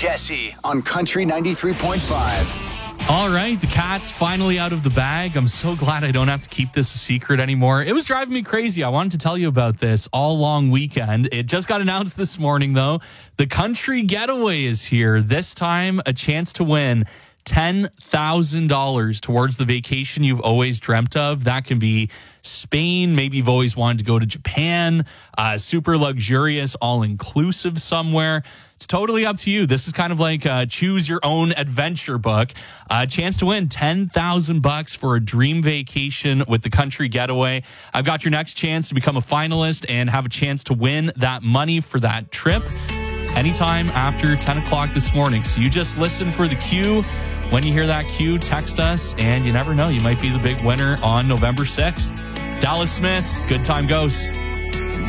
Jesse on Country 93.5. All right, the cat's finally out of the bag. I'm so glad I don't have to keep this a secret anymore. It was driving me crazy. I wanted to tell you about this all long weekend. It just got announced this morning, though. The Country Getaway is here. This time, a chance to win $10,000 towards the vacation you've always dreamt of. That can be Spain. Maybe you've always wanted to go to Japan, super luxurious, all-inclusive somewhere. It's totally up to you. This is kind of like choose your own adventure book. A chance to win $10,000 for a dream vacation with the Country Getaway. I've got your next chance to become a finalist and have a chance to win that money for that trip anytime after 10 o'clock this morning. So you just listen for the cue. When you hear that cue, text us, and you never know, you might be the big winner on November 6th. Dallas Smith, Good Time Goes.